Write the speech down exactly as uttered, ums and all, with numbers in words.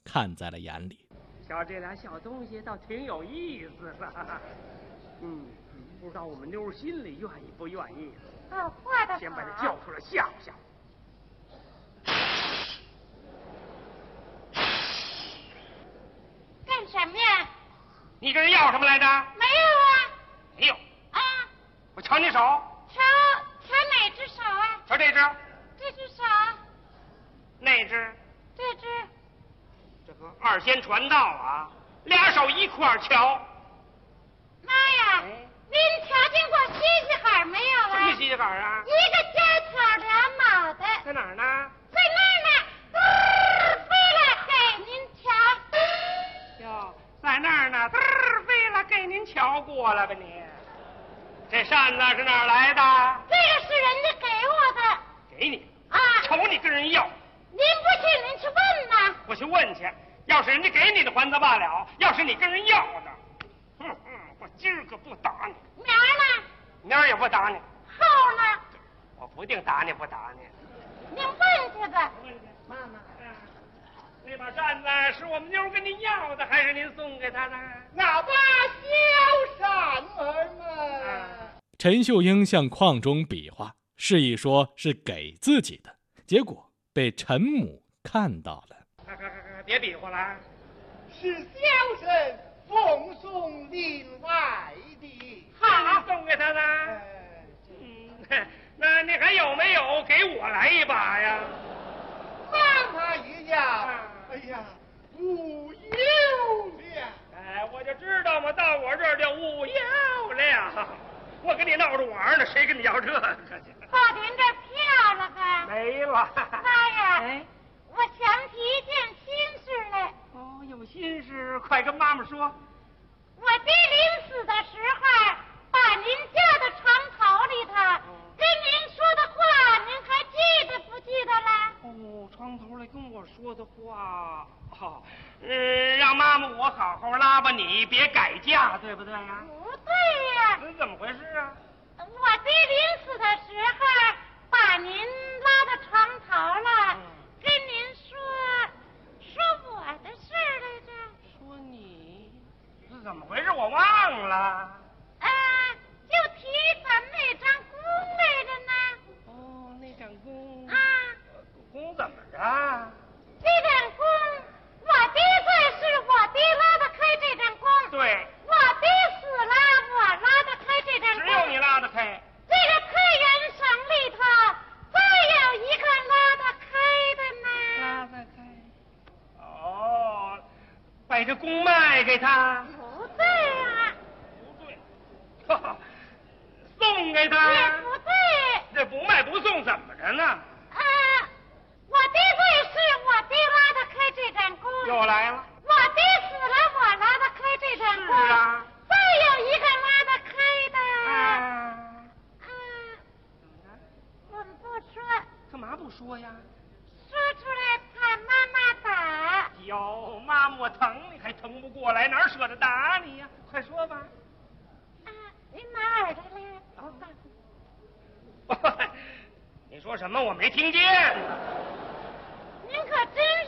看在了眼里。 瞧这俩小东西倒挺有意思的，嗯，不知道我们妞儿心里愿意不愿意。 哦，我的先把他叫出来吓唬吓唬。 干什么呀？ 你跟人要什么来着？ 没有啊。 没有。 啊。 我瞧你手。 瞧瞧哪只手啊？ 瞧这只。 这只手。 那只。 这只。 这个二仙传道啊，俩手一块儿瞧。 妈呀！哎、您瞧见过西西海没有啊？ 什么西西海啊？ 一个尖挑俩卯的。 在哪儿呢？ 在那儿呢。嘚飞了，给您瞧。 哟，在那儿呢，嘚飞了，给您瞧过了吧你？这扇子是哪儿来的？ 这个是人家给我的。 给你？ 啊！ 瞅你跟人要。 您不信，您去问呐。 我去问去，要是人家给你的还则罢了，要是你跟人要的，哼哼，我今儿可不打你。 明儿呢？ 明儿也不打你。 后呢？ 我不定打你不打你。 您问去吧。 问去，妈妈。那把扇子是我们妞跟您要的，还是您送给她的？ 那把小扇儿嘛。 陈秀英向框中比划，示意说是给自己的，结果被陈母看到了。 快快快快，别比划了！ 是小生奉送另外的。 好，送给他的。 哎、 嗯，那你还有没有给我来一把呀？ 妈妈一样。哎呀，无有了。 哎，我就知道嘛，到我这儿就无有了。我跟你闹着玩呢，谁跟你要这个去？ 把您这票了吧？ 没了。 妈呀！ 哎， 我想起一件心事来。 哦，有心事，快跟妈妈说。 我爹临死的时候，把您叫到床头里头，跟您说的话，您还记得不记得了？ 哦，床头里跟我说的话，好，嗯，让妈妈我好好拉吧你，别改嫁，对不对呀？ 不对呀。 这怎么回事啊？ 我爹临死的时候，把您拉到床头了，嗯、跟您说说我的事儿来着。 说你？这怎么回事？我忘了。 啊，就提咱们那张弓来着呢。 哦，那张弓。 啊。 弓怎么着？ 这张弓，我爹在世，我爹拉得开这张弓。 对。 我爹死了，我拉得开这张弓。 只有你拉得开。 这个太原省里头，再有一个拉得开的呢。 拉得开。哦，把这弓卖给他。 不对啊。 不对。哈哈，送给他。 也不对。 这不卖不送怎么着呢？ 啊，我爹在世，我爹拉得开这张弓。 又来了。 我爹死了，我拉得开这张弓。 是啊。 再有一个拉得开的。 啊。 啊。我们不说。 干嘛不说呀？ 说出来怕妈妈打。 哟，妈妈我疼你还疼不过来，哪舍得打你呀？快说吧。 啊，您拿耳朵来。 哦。你说什么？我没听见。 您可真